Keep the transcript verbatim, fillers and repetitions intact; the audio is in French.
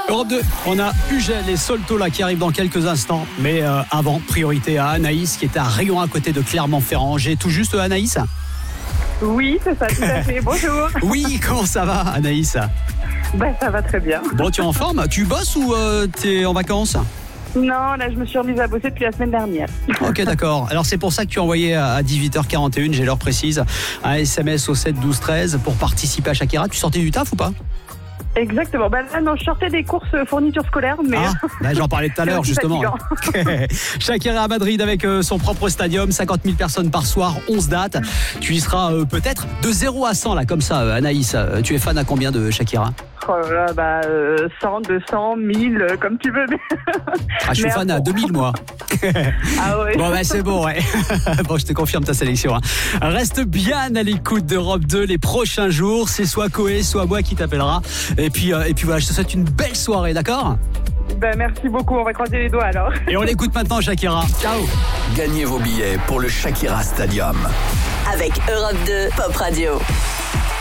Europe deux, on a Ugel et Solto là qui arrivent dans quelques instants. Mais euh, avant, priorité à Anaïs qui est à Rion à côté de Clermont-Ferrand. J'ai tout juste Anaïs? Oui, c'est ça, tout à fait. Bonjour. Oui, comment ça va Anaïs? Ben, ça va très bien. Bon, tu es en forme? Tu bosses ou euh, t'es en vacances? Non, là, je me suis remise à bosser depuis la semaine dernière. Ok, d'accord. Alors, c'est pour ça que tu as envoyé à dix-huit heures quarante et une, j'ai l'heure précise, un S M S au sept douze treize pour participer à Shakira. Tu sortais du taf ou pas? Exactement. Ben là, non, je sortais des courses fournitures scolaires, mais... Ah, bah, j'en parlais tout à l'heure, justement. Shakira à Madrid avec euh, son propre stadium, cinquante mille personnes par soir, onze dates. Tu y seras euh, peut-être de zéro à cent, là, comme ça, euh, Anaïs. Euh, tu es fan à combien de Shakira? Oh là, bah, euh, cent, deux cents, mille, euh, comme tu veux. Mais... Ah, je suis Merde. fan à deux mille, moi. Ah ouais. Bon, bah, c'est bon, ouais. Bon, je te confirme ta sélection. Hein. Reste bien à l'écoute d'Europe deux les prochains jours. C'est soit Koé, soit moi qui t'appellera. Et puis, euh, et puis voilà, je te souhaite une belle soirée, d'accord? Ben, merci beaucoup. On va croiser les doigts alors. Et on l'écoute maintenant, Shakira. Ciao. Gagnez vos billets pour le Shakira Stadium. Avec Europe deux Pop Radio.